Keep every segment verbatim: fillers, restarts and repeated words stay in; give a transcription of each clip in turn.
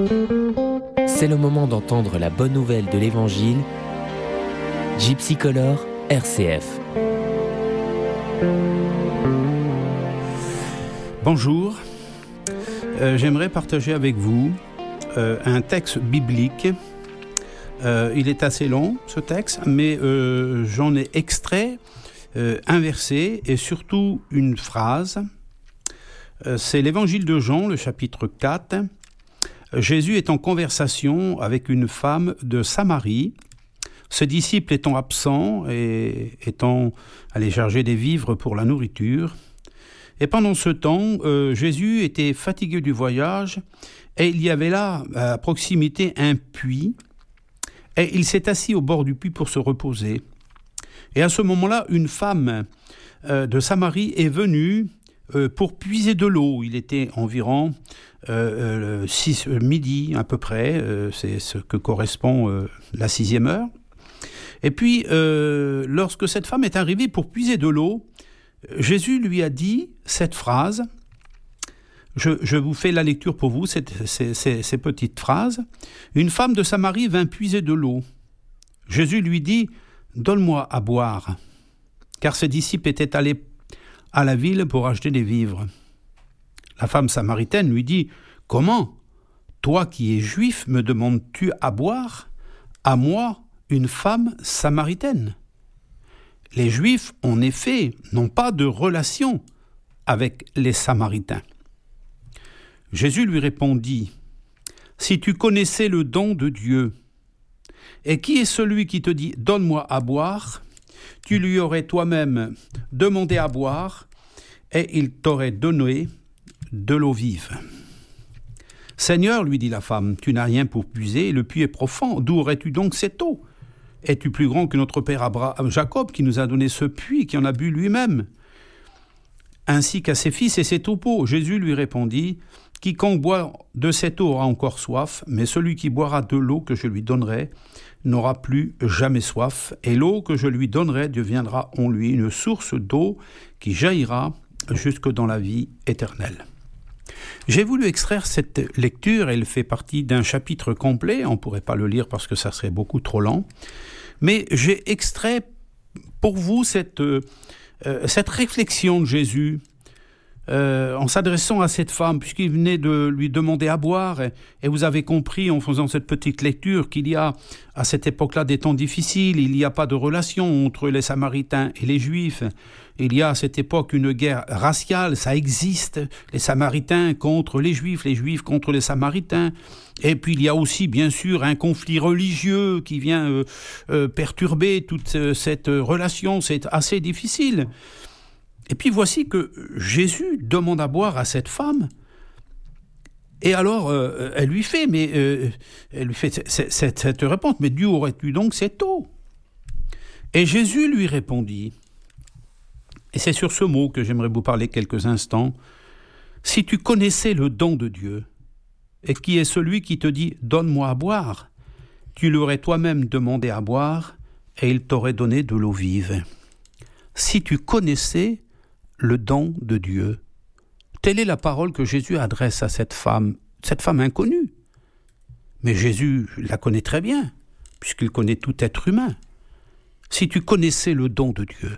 C'est le moment d'entendre la bonne nouvelle de l'Évangile. Gypsy Color, R C F. Bonjour, euh, j'aimerais partager avec vous euh, un texte biblique. Euh, il est assez long, ce texte, mais euh, j'en ai extrait euh, un verset et surtout une phrase. Euh, c'est l'Évangile de Jean, le chapitre quatre. Jésus est en conversation avec une femme de Samarie. Ce disciple étant absent et étant allé charger des vivres pour la nourriture. Et pendant ce temps, euh, Jésus était fatigué du voyage et il y avait là, à proximité, un puits. Et il s'est assis au bord du puits pour se reposer. Et à ce moment-là, une femme euh, de Samarie est venue euh, pour puiser de l'eau. Il était environ euh, six, euh, midi à peu près, euh, c'est ce que correspond euh, la sixième heure. Et puis, euh, lorsque cette femme est arrivée pour puiser de l'eau, Jésus lui a dit cette phrase. Je, je vous fais la lecture pour vous, cette, ces, ces, ces petites phrases. Une femme de Samarie vint puiser de l'eau. Jésus lui dit « Donne-moi à boire », car ses disciples étaient allés à la ville pour acheter des vivres. La femme samaritaine lui dit « Comment ? Toi qui es juif, me demandes-tu à boire ? À moi, une femme samaritaine ?» Les Juifs, en effet, n'ont pas de relation avec les Samaritains. Jésus lui répondit, « Si tu connaissais le don de Dieu, et qui est celui qui te dit « Donne-moi à boire », tu lui aurais toi-même demandé à boire, et il t'aurait donné de l'eau vive. » « Seigneur, lui dit la femme, tu n'as rien pour puiser, et le puits est profond, d'où aurais-tu donc cette eau ? Es-tu plus grand que notre père Abraham, Jacob, qui nous a donné ce puits, qui en a bu lui-même, ainsi qu'à ses fils et ses troupeaux ? Jésus lui répondit, « Quiconque boit de cette eau aura encore soif, mais celui qui boira de l'eau que je lui donnerai n'aura plus jamais soif, et l'eau que je lui donnerai deviendra en lui une source d'eau qui jaillira jusque dans la vie éternelle. » J'ai voulu extraire cette lecture, elle fait partie d'un chapitre complet, on ne pourrait pas le lire parce que ça serait beaucoup trop lent, mais j'ai extrait pour vous cette, euh, cette réflexion de Jésus euh, en s'adressant à cette femme, puisqu'il venait de lui demander à boire, et, et vous avez compris en faisant cette petite lecture qu'il y a à cette époque-là des temps difficiles, il n'y a pas de relation entre les Samaritains et les Juifs. Il y a à cette époque une guerre raciale, ça existe, les Samaritains contre les Juifs, les Juifs contre les Samaritains. Et puis il y a aussi bien sûr un conflit religieux qui vient euh, euh, perturber toute euh, cette relation, c'est assez difficile. Et puis voici que Jésus demande à boire à cette femme, et alors euh, elle lui fait, mais euh, elle lui fait cette, cette, cette réponse, mais d'où aurais-tu donc cette eau ? Et Jésus lui répondit, et c'est sur ce mot que j'aimerais vous parler quelques instants. Si tu connaissais le don de Dieu, et qui est celui qui te dit « Donne-moi à boire », tu l'aurais toi-même demandé à boire, et il t'aurait donné de l'eau vive. Si tu connaissais le don de Dieu, telle est la parole que Jésus adresse à cette femme, cette femme inconnue. Mais Jésus la connaît très bien, puisqu'il connaît tout être humain. Si tu connaissais le don de Dieu.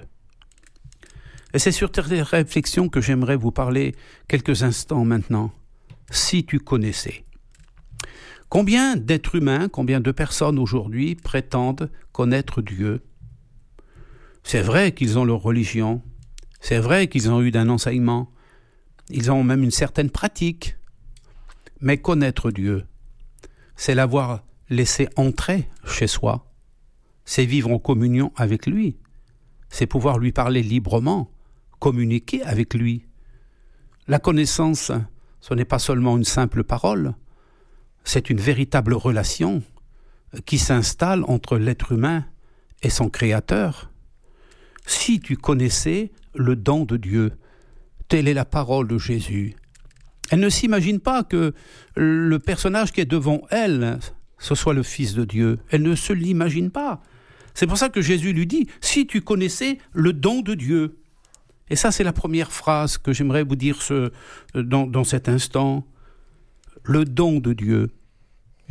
Et c'est sur cette réflexion que j'aimerais vous parler quelques instants maintenant. Si tu connaissais. Combien d'êtres humains, combien de personnes aujourd'hui prétendent connaître Dieu ? C'est vrai qu'ils ont leur religion, c'est vrai qu'ils ont eu un enseignement, ils ont même une certaine pratique. Mais connaître Dieu, c'est l'avoir laissé entrer chez soi, c'est vivre en communion avec lui, c'est pouvoir lui parler librement, communiquer avec lui. La connaissance, ce n'est pas seulement une simple parole, c'est une véritable relation qui s'installe entre l'être humain et son Créateur. Si tu connaissais le don de Dieu, telle est la parole de Jésus. Elle ne s'imagine pas que le personnage qui est devant elle, ce soit le Fils de Dieu. Elle ne se l'imagine pas. C'est pour ça que Jésus lui dit, si tu connaissais le don de Dieu. Et ça, c'est la première phrase que j'aimerais vous dire ce, dans, dans cet instant. Le don de Dieu.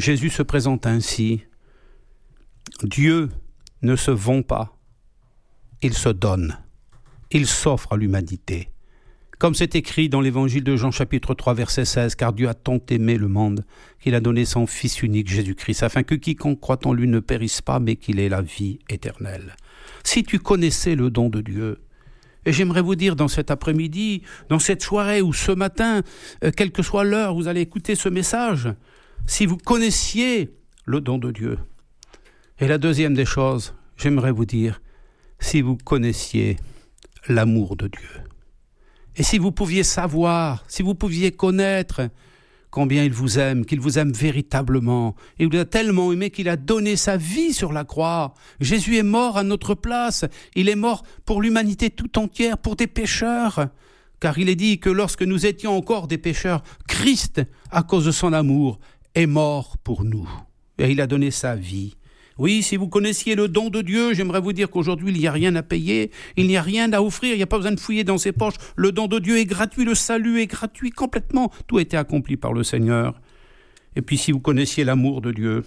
Jésus se présente ainsi. Dieu ne se vend pas, il se donne, il s'offre à l'humanité. Comme c'est écrit dans l'évangile de Jean chapitre trois verset seize, car Dieu a tant aimé le monde qu'il a donné son Fils unique Jésus-Christ, afin que quiconque croit en lui ne périsse pas, mais qu'il ait la vie éternelle. Si tu connaissais le don de Dieu, et j'aimerais vous dire dans cet après-midi, dans cette soirée ou ce matin, euh, quelle que soit l'heure, vous allez écouter ce message, si vous connaissiez le don de Dieu. Et la deuxième des choses, j'aimerais vous dire, si vous connaissiez l'amour de Dieu. Et si vous pouviez savoir, si vous pouviez connaître combien il vous aime, qu'il vous aime véritablement. Il vous a tellement aimé qu'il a donné sa vie sur la croix. Jésus est mort à notre place. Il est mort pour l'humanité tout entière, pour des pécheurs. Car il est dit que lorsque nous étions encore des pécheurs, Christ, à cause de son amour, est mort pour nous. Et il a donné sa vie. Oui, si vous connaissiez le don de Dieu, j'aimerais vous dire qu'aujourd'hui, il n'y a rien à payer, il n'y a rien à offrir, il n'y a pas besoin de fouiller dans ses poches. Le don de Dieu est gratuit, le salut est gratuit complètement. Tout a été accompli par le Seigneur. Et puis si vous connaissiez l'amour de Dieu,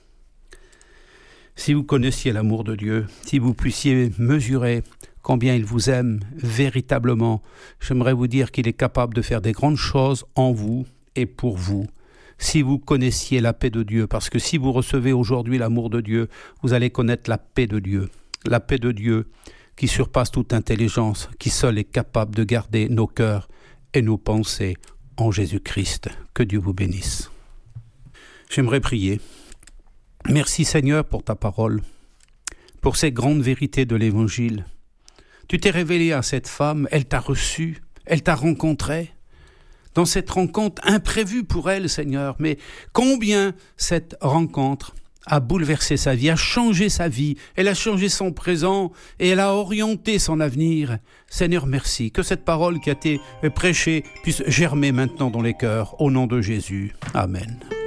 si vous connaissiez l'amour de Dieu, si vous puissiez mesurer combien il vous aime véritablement, j'aimerais vous dire qu'il est capable de faire des grandes choses en vous et pour vous. Si vous connaissiez la paix de Dieu, parce que si vous recevez aujourd'hui l'amour de Dieu, vous allez connaître la paix de Dieu. La paix de Dieu qui surpasse toute intelligence, qui seul est capable de garder nos cœurs et nos pensées en Jésus-Christ. Que Dieu vous bénisse. J'aimerais prier. Merci Seigneur pour ta parole, pour ces grandes vérités de l'Évangile. Tu t'es révélé à cette femme, elle t'a reçu, elle t'a rencontré. Dans cette rencontre imprévue pour elle, Seigneur, mais combien cette rencontre a bouleversé sa vie, a changé sa vie, elle a changé son présent et elle a orienté son avenir. Seigneur, merci, que cette parole qui a été prêchée puisse germer maintenant dans les cœurs, au nom de Jésus. Amen.